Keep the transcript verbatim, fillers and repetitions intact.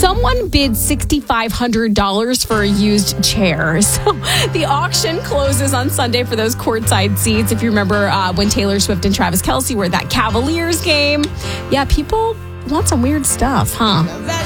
Someone bid six thousand five hundred dollars for a used chair. So the auction closes on Sunday for those courtside seats. If you remember uh, when Taylor Swift and Travis Kelce were at that Cavaliers game. Yeah, people want some weird stuff, huh?